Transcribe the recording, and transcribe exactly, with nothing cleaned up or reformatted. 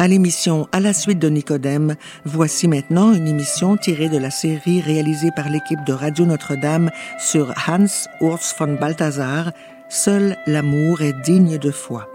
à l'émission À la suite de Nicodème. Voici maintenant une émission tirée de la série réalisée par l'équipe de Radio Notre-Dame sur Hans Urs von Balthasar, Seul l'amour est digne de foi.